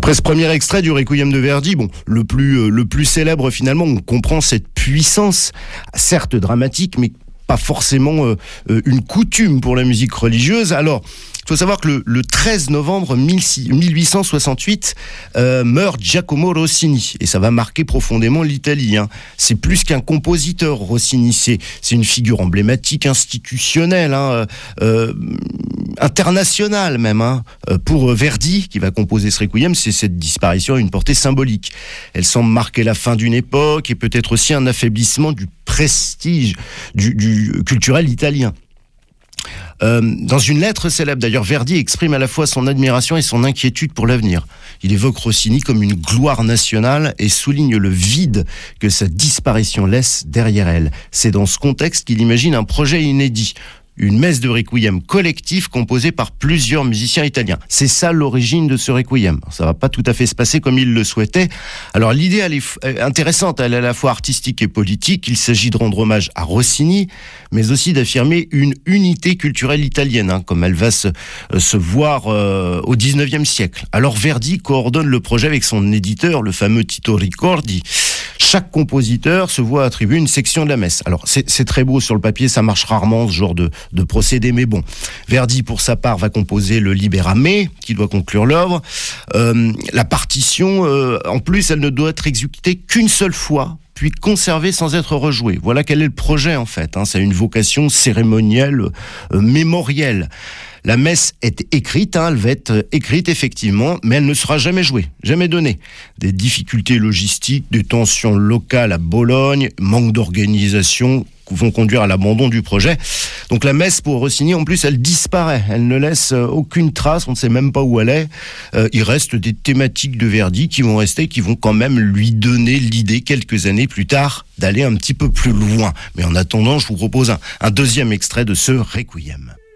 Après ce premier extrait du Requiem de Verdi, le plus célèbre finalement, on comprend cette puissance, certes dramatique, mais pas forcément une coutume pour la musique religieuse. Alors, il faut savoir que le 13 novembre 1868 meurt Giacomo Rossini, et ça va marquer profondément l'Italie. C'est plus qu'un compositeur, Rossini, c'est une figure emblématique, institutionnelle, internationale même. Pour Verdi, qui va composer ce Requiem, c'est cette disparition à une portée symbolique. Elle semble marquer la fin d'une époque et peut-être aussi un affaiblissement du prestige du culturel italien. Dans une lettre célèbre, d'ailleurs, Verdi exprime à la fois son admiration et son inquiétude pour l'avenir. Il évoque Rossini comme une gloire nationale et souligne le vide que sa disparition laisse derrière elle. C'est dans ce contexte qu'il imagine un projet inédit. Une messe de Requiem collective composée par plusieurs musiciens italiens. C'est ça l'origine de ce Requiem. Ça va pas tout à fait se passer comme il le souhaitait. Alors l'idée, elle est intéressante, elle est à la fois artistique et politique. Il s'agit de rendre hommage à Rossini, mais aussi d'affirmer une unité culturelle italienne, comme elle va se voir au 19e siècle. Alors Verdi coordonne le projet avec son éditeur, le fameux Tito Ricordi. Chaque compositeur se voit attribuer une section de la messe. Alors, c'est très beau sur le papier, ça marche rarement, ce genre de procédé, mais bon. Verdi, pour sa part, va composer le Libera Me, qui doit conclure l'œuvre. La partition, en plus, elle ne doit être exécutée qu'une seule fois, puis conservée sans être rejouée. Voilà quel est le projet, en fait. Ça a une vocation cérémonielle, mémorielle. La messe est écrite, elle va être écrite effectivement, mais elle ne sera jamais jouée, jamais donnée. Des difficultés logistiques, des tensions locales à Bologne, manque d'organisation vont conduire à l'abandon du projet. Donc la messe pour Rossini, en plus, elle disparaît. Elle ne laisse aucune trace, on ne sait même pas où elle est. Il reste des thématiques de Verdi qui vont rester, qui vont quand même lui donner l'idée, quelques années plus tard, d'aller un petit peu plus loin. Mais en attendant, je vous propose un deuxième extrait de ce Requiem.